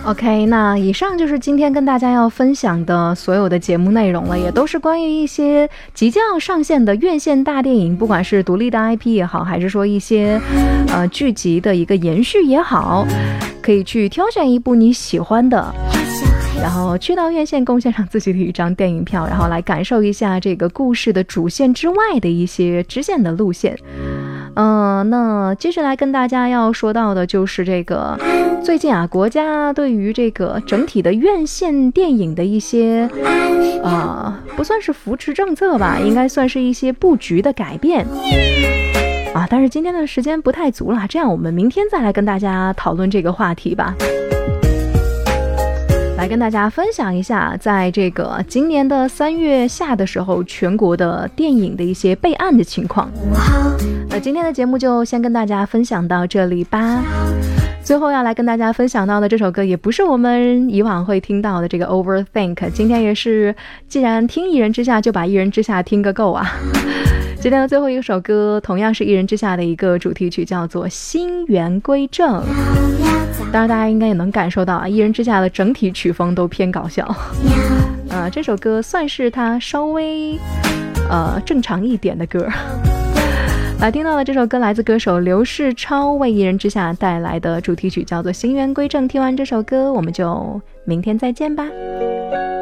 OK， 那以上就是今天跟大家要分享的所有的节目内容了，也都是关于一些即将要上线的院线大电影，不管是独立的 IP 也好，还是说一些剧集的一个延续也好，可以去挑选一部你喜欢的，然后去到院线贡献上自己的一张电影票，然后来感受一下这个故事的主线之外的一些支线的路线。那接下来跟大家要说到的就是这个最近啊，国家对于这个整体的院线电影的一些不算是扶持政策吧，应该算是一些布局的改变啊。但是今天的时间不太足了，这样我们明天再来跟大家讨论这个话题吧。来跟大家分享一下，在这个今年的3月下的时候，全国的电影的一些备案的情况。那今天的节目就先跟大家分享到这里吧。最后要来跟大家分享到的这首歌，也不是我们以往会听到的这个 Overthink， 今天也是既然听一人之下，就把一人之下听个够啊。今天的最后一首歌同样是一人之下的一个主题曲，叫做心源归正。当然大家应该也能感受到啊，一人之下的整体曲风都偏搞笑。这首歌算是它稍微正常一点的歌。来听到的这首歌来自歌手刘世超为一人之下带来的主题曲，叫做心源归正。听完这首歌我们就明天再见吧。